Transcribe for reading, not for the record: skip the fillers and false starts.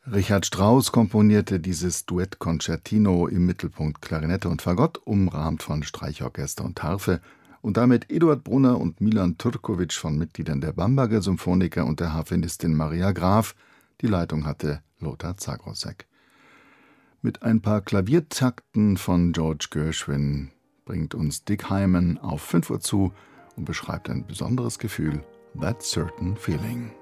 Richard Strauss komponierte dieses Duett-Concertino im Mittelpunkt Klarinette und Fagott, umrahmt von Streichorchester und Harfe, und damit Eduard Brunner und Milan Turkovic von Mitgliedern der Bamberger Symphoniker und der Harfenistin Maria Graf. Die Leitung hatte Lothar Zagrossek. Mit ein paar Klaviertakten von George Gershwin bringt uns Dick Hyman auf 5 Uhr zu und beschreibt ein besonderes Gefühl, That Certain Feeling.